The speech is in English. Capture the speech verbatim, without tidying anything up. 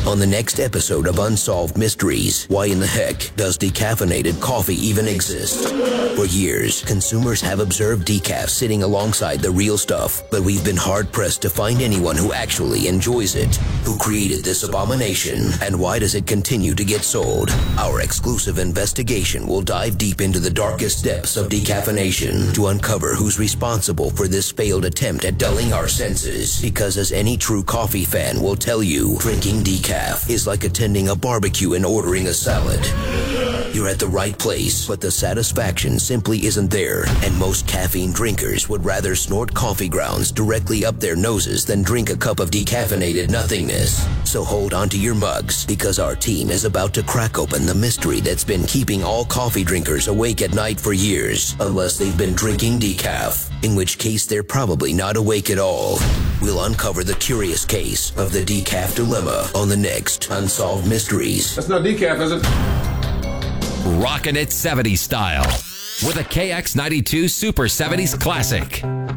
On the next episode of Unsolved Mysteries, why in the heck does decaffeinated coffee even exist? For years, consumers have observed decaf sitting alongside the real stuff, but we've been hard-pressed to find anyone who actually enjoys it. Who created this abomination, and why does it continue to get sold? Our exclusive investigation will dive deep into the darkest depths of decaffeination to uncover who's responsible for this failed attempt at dulling our senses. Because as any true coffee fan will tell you, drinking decaf is like attending a barbecue and ordering a salad. You're at the right place, but the satisfaction simply isn't there, and most caffeine drinkers would rather snort coffee grounds directly up their noses than drink a cup of decaffeinated nothingness. So hold on to your mugs, because our team is about to crack open the mystery that's been keeping all coffee drinkers awake at night for years, unless they've been drinking decaf, in which case they're probably not awake at all. We'll uncover the curious case of the decaf dilemma on the next Unsolved Mysteries. That's not decaf, is it? Rockin' it seventies style with a K X ninety-two Super seventies Classic.